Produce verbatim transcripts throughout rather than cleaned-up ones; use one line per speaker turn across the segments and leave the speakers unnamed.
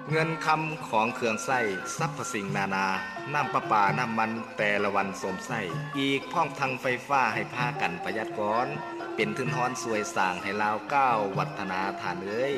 เงินคำของเครื่องใส้ทรัพย์สิ่งนานาน้ำประปาน้ำมันแต่ละวันสมใส้อีกพ้องทางไฟฟ้าให้พากันประหยัดก้อนเป็นทุนฮ้อนสวยสร้างให้ลาวก้าววัฒนาฐานเอ้ย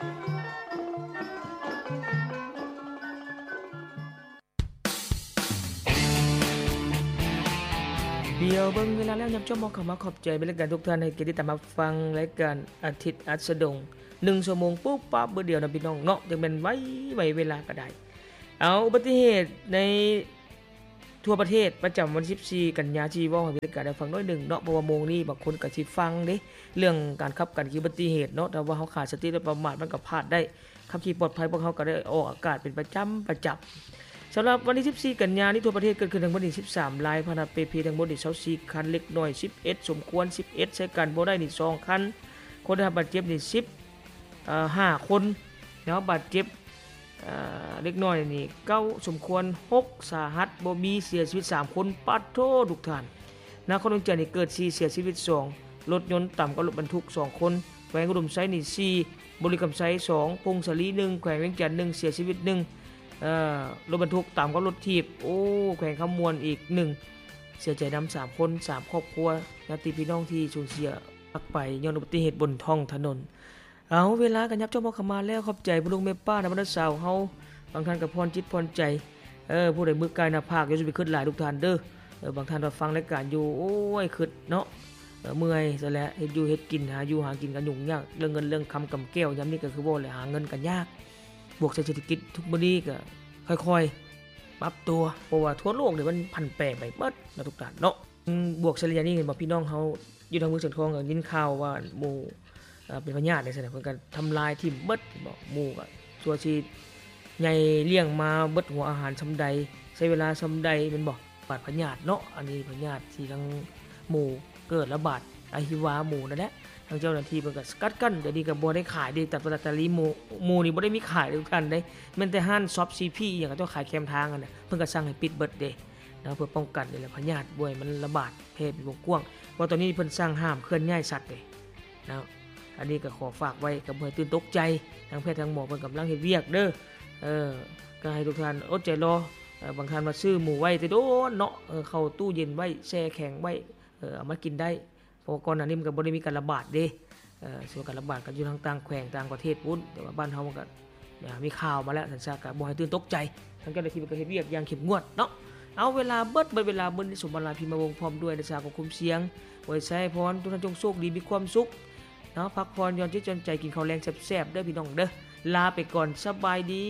เดี๋ยวเบิ่งเวลาแล้วยามชั่วโมงเข้ามาขอบใจบริการทุกท่านให้เกียรติตามมาฟังรายการอาทิตย์อัสดงหนึ่งชั่วโมงปุ๊บปั๊บเบิ่งเดียวนะพี่น้องเนาะจังแม่นไว้ไว้เวลาก็ได้เอาอุบัติเหตุในทั่วประเทศประจำวันสิบสี่กันยายนที่เว้าให้บริการได้ฟังน้อยหนึ่งเนาะเพราะว่าโมงนี้บางคนก็สิฟังเด้เรื่องการขับกันอุบัติเหตุเนาะแต่ว่าเฮาขาดสติและประมาทมันก็พลาดได้ขับขี่ปลอดภัยพวกเฮาก็ได้ออกอากาศเป็นประจำประจำสำหรับวันที่สิบสี่กันยายนนี้ทั่วประเทศเกิดขึ้นทั้งหมดนี่สิบสามรายพนับเปเพทั้งหมดนี่ยี่สิบสี่คันเล็กน้อยสิบเอ็ดสมควรสิบเอ็ดใช้กันบ่ได้นี่สองคันคนได้รับบาดเจ็บนี่สิบเอ่อห้าคนแล้วบาดเจ็บเอ่อเล็กน้อยนี่เก้าสมควรหกสาหัสบ่มีเสียชีวิตสามคนปัดโททุกท่านนครหลวงจันทร์นี่เกิดสี่เสียชีวิตสองรถยนต์ต่ำกว่ารถบรรทุกสองคนแขวงอุดมไซนี่สี่บริกรรมไซสองพงศลีหนึ่งแขวงเวียงจันทน์หนึ่งเสียชีวิตหนึ่งเอ่อรถบรรทุกต่ำกว่ารถถีบโอ้แขวงคำมวลอีกหนึ่งเสียใจนำสามคนสามครอบครัวญาติพี่น้องที่สูญเสียพักไปย้อนอุบัติเหตุบนท้องถนนเอาเวลากันยับเจ้าพ่อเข้ามาแล้วขอบใจพ่อลุงแม่ป้านะบรรดาสาวเฮาบางท่านก็พรจิตพรใจเออผู้ใดมือกายหน้าผากอย่าสิไปขึ้นหลายทุกท่านเด้อเออบางท่านว่าฟังรายการอยู่โอ้ยคิดเนาะเออเมื่อยซะแล้วเฮ็ดอยู่เฮ็ดกินหาอยู่หากินกันยุ่งยากเรื่องเงินเรื่องคำกำแก้วยามนี้ก็คือบ่เลยหาเงินกันยากบวกเศรษฐกิจทุกมื้อนี้ก็ค่อยๆปรับตัวเพราะว่าทั่วโลกนี่มันผันแปรไปหมดนะทุกท่านเนาะบวกเฉลี่ยนี่เห็นบ่พี่น้องเฮาอยู่ทางเมืองสวนทองก็ยินข่าวว่าหมู่เป็นพญาติได้ซั่นน่ะเพิ่นก็ทำลายทิ่มเบิดบ่หมู่ก็ชั่วชีใหญ่เลี้ยงมาเบิดหัวอาหารซำใดใช้เวลาซำใดแม่นบ่บาดพญาติเนาะอันนี้พญาติที่ทางหมู่เกิดระบาดอหิวาหมู่นั่นแหละทางเจ้าหน้าที่เพิ่นก็สกัดกั้นเดี๋ยวนี้ก็บ่ได้ขายได้แต่ลอตเตอรี่หมู่หมู่นี่บ่ได้มีขายทุกท่านเด้แม้แต่ห้านช็อป ซี พี อหยังก็เจ้าขายแคมทางกันน่ะเพิ่นก็สั่งให้ปิดเบิดเด้นะเพื่อป้องกันนี่แหละพยาธิบ่ให้มันระบาดแพร่เป็นวงกว้างเพราะตอนนี้เพิ่นสั่งห้ามเคลื่อนย้ายสัตว์เด้นะอันนี้ก็ขอฝากไว้กับบ่ให้ตื่นตกใจทางแพทย์ทางหมอเพิ่นกำลังเฮ็ดเวียกเด้อเออก็ให้ทุกท่านอดใจรอบางท่านว่าซื้อหมูไว้แต่โดนเนาะเออเข้าตู้เย็นไว้แช่แข็งไว้เออเอามากินได้เพราะก่อนหน้านี้มันก็บ่ได้มีการระบาดเด้เอ่อส่วนการระบาดก็อยู่ทางต่างแขวงต่างประเทศพุ่นแต่ว่าบ้านเฮามันก็มีข่าวมาแล้วซั่นซะก็บ่ให้ตื่นตกใจทางเจ้าหน้าที่ก็เฮ็ดเวียกอย่างเข้มงวดเนาะเอาเวลาเบิดเบิดเวลามื้อนี้สมบัติลาพิมพ์มาวงพร้อมด้วยในสาของคุมเสียงไว้ใช้พรทุกท่านจงโชคดีมีความสุขเนาะพักผ่อนหย่อนจิตหย่อนใจกินข้าวแรงแซ่บๆเด้อพี่น้องเด้อลาไปก่อนสบายดี